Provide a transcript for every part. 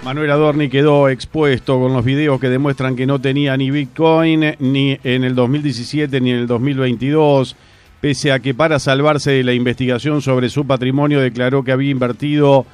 Manuel Adorni quedó expuesto con los videos que demuestran que no tenía ni Bitcoin ni en el 2017 ni en el 2022, pese a que para salvarse de la investigación sobre su patrimonio declaró que había invertido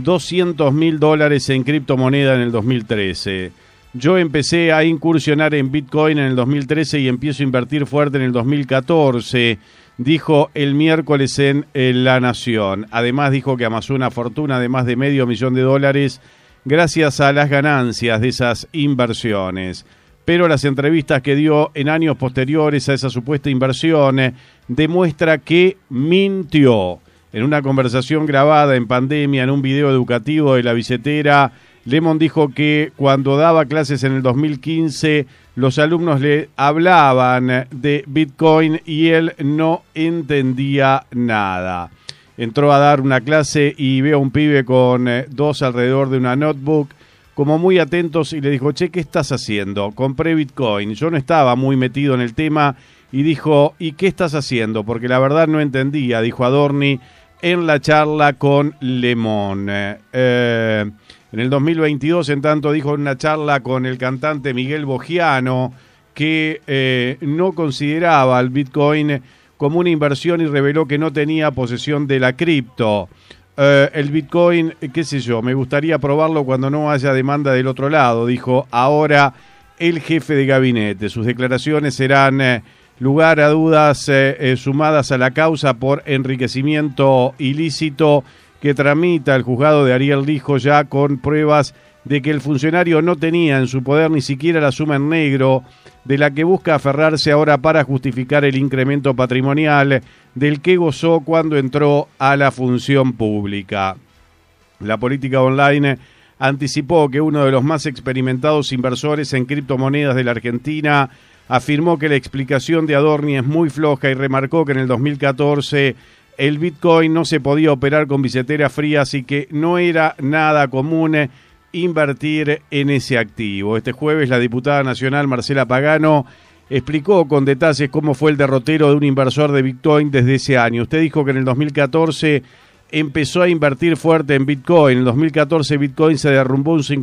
$200.000 en criptomoneda en el 2013. Yo empecé a incursionar en Bitcoin en el 2013 y empiezo a invertir fuerte en el 2014, dijo el miércoles en La Nación. Además dijo que amasó una fortuna de más de $500.000 gracias a las ganancias de esas inversiones. Pero las entrevistas que dio en años posteriores a esa supuesta inversión demuestra que mintió. En una conversación grabada en pandemia en un video educativo de La Billetera, Lemon dijo que cuando daba clases en el 2015, los alumnos le hablaban de Bitcoin y él no entendía nada. Entró a dar una clase y ve a un pibe con dos alrededor de una notebook, como muy atentos, y le dijo, che, ¿qué estás haciendo? Compré Bitcoin. Yo no estaba muy metido en el tema y dijo, ¿y qué estás haciendo? Porque la verdad no entendía, dijo Adorni en la charla con Lemon. En el 2022, en tanto, dijo en una charla con el cantante Miguel Bogiano que no consideraba al Bitcoin como una inversión y reveló que no tenía posesión de la cripto. El Bitcoin, qué sé yo, me gustaría probarlo cuando no haya demanda del otro lado, dijo ahora el jefe de gabinete. Sus declaraciones serán lugar a dudas sumadas a la causa por enriquecimiento ilícito que tramita el juzgado de Ariel Lijo, ya con pruebas de que el funcionario no tenía en su poder ni siquiera la suma en negro de la que busca aferrarse ahora para justificar el incremento patrimonial del que gozó cuando entró a la función pública. La política online anticipó que uno de los más experimentados inversores en criptomonedas de la Argentina afirmó que la explicación de Adorni es muy floja y remarcó que en el 2014 el Bitcoin no se podía operar con billeteras frías y que no era nada común invertir en ese activo. Este jueves la diputada nacional Marcela Pagano explicó con detalles cómo fue el derrotero de un inversor de Bitcoin desde ese año. Usted dijo que en el 2014 empezó a invertir fuerte en Bitcoin. En el 2014 Bitcoin se derrumbó un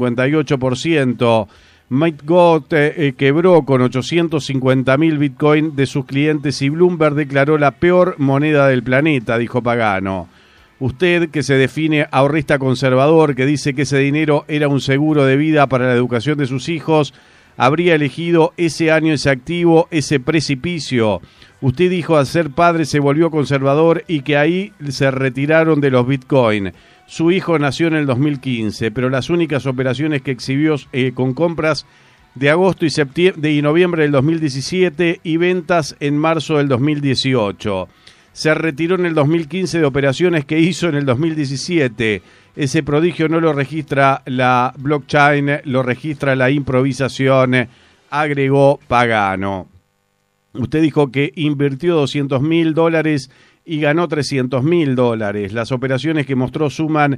58%. Mt. Gox quebró con 850.000 Bitcoin de sus clientes y Bloomberg declaró la peor moneda del planeta, dijo Pagano. Usted, que se define ahorrista conservador, que dice que ese dinero era un seguro de vida para la educación de sus hijos, habría elegido ese año, ese activo, ese precipicio. Usted dijo al ser padre se volvió conservador y que ahí se retiraron de los Bitcoin. Su hijo nació en el 2015, pero las únicas operaciones que exhibió con compras de agosto y septiembre y noviembre del 2017 y ventas en marzo del 2018. Se retiró en el 2015 de operaciones que hizo en el 2017. Ese prodigio no lo registra la blockchain, lo registra la improvisación, agregó Pagano. Usted dijo que invirtió $200.000 y ganó $300.000. Las operaciones que mostró suman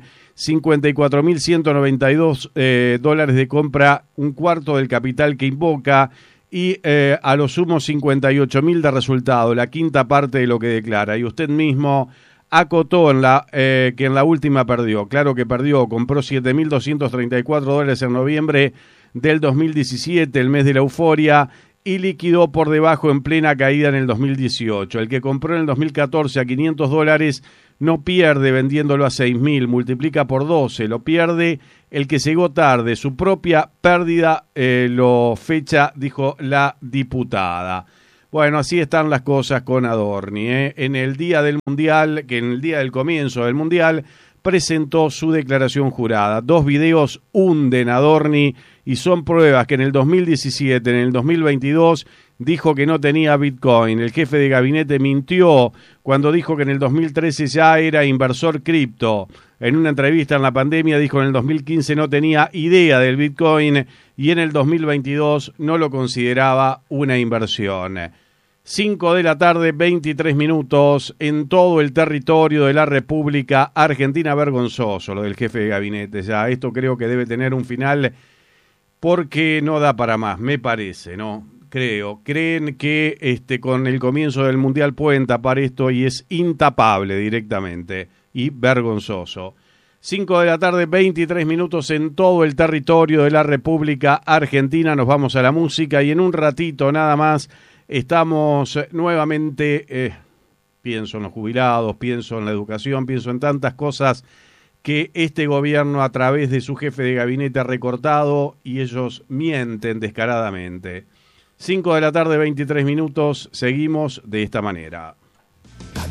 $54.192 de compra, un cuarto del capital que invoca, y a lo sumo 58.000 de resultado, la quinta parte de lo que declara. Y usted mismo acotó que en la última perdió. Claro que perdió, compró $7.234 en noviembre del 2017, el mes de la euforia, y liquidó por debajo en plena caída en el 2018. El que compró en el 2014 a $500 no pierde vendiéndolo a 6.000, multiplica por 12, lo pierde el que llegó tarde. Su propia pérdida lo fecha, dijo la diputada. Bueno, así están las cosas con Adorni. En el día del Mundial, que en el día del comienzo del Mundial, presentó su declaración jurada. 2 videos hunden a Adorni y son pruebas que en el 2017, en el 2022, dijo que no tenía Bitcoin. El jefe de gabinete mintió cuando dijo que en el 2013 ya era inversor cripto. En una entrevista en la pandemia dijo que en el 2015 no tenía idea del Bitcoin y en el 2022 no lo consideraba una inversión. 5 de la tarde, 23 minutos, en todo el territorio de la República Argentina. Vergonzoso lo del jefe de gabinete. Ya esto creo que debe tener un final porque no da para más, me parece, ¿no? Creen que con el comienzo del Mundial pueden tapar esto y es intapable directamente y vergonzoso. 5 de la tarde, 23 minutos en todo el territorio de la República Argentina. Nos vamos a la música y en un ratito nada más estamos nuevamente, pienso en los jubilados, pienso en la educación, pienso en tantas cosas que este gobierno a través de su jefe de gabinete ha recortado y ellos mienten descaradamente. 5 de la tarde, 23 minutos, seguimos de esta manera.